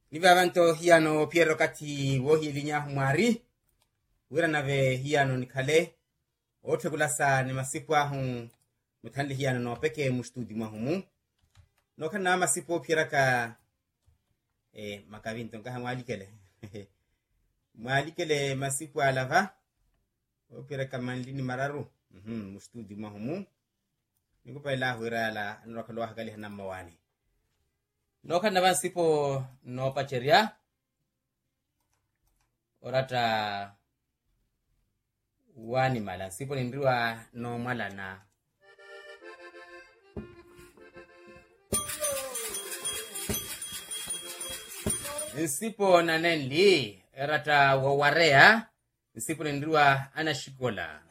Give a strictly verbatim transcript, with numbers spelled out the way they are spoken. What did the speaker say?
Nivavanto hiano Piero kati wohi linyahu mwari. Wira nave hiano nikale. Otre kulasa ni masiku ahu mutandi hiano no peke mustudi mwahumu. Noka na masiku Piera ka eh, makavinto nkaha mwalikele. Mwalikele masiku alava. Piera ka manlini mararu. Mm-hmm, mustudi mwahumu. Nikupa ila wira ala nurakalua hakali hana mawani. Noka na masipo no pacheria. Orata wani mala. Sipo nindriwa no mala na. Sipo nanenli. Orata wawarea. Sipo nindriwa anashikola.